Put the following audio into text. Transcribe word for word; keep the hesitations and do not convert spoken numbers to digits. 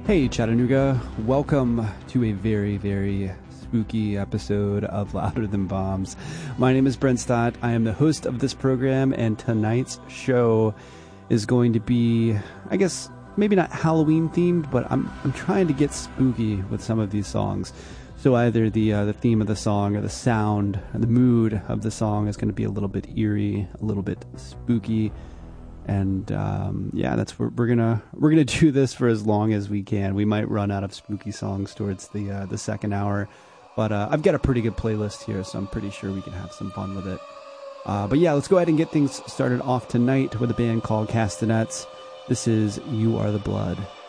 Hey Chattanooga, welcome to a very, very spooky episode of Louder Than Bombs. My name is Brent Stott. I am the host of this program, and tonight's show is going to be, I guess, maybe not Halloween themed, but I'm I'm trying to get spooky with some of these songs. So either the uh, the theme of the song or the sound, or the mood of the song is going to be a little bit eerie, a little bit spooky. And um, yeah, that's where we're gonna we're gonna do this for as long as we can. We might run out of spooky songs towards the uh, the second hour, but uh, I've got a pretty good playlist here, so I'm pretty sure we can have some fun with it. Uh, but yeah, let's go ahead and get things started off tonight with a band called Castanets. This is "You Are the Blood."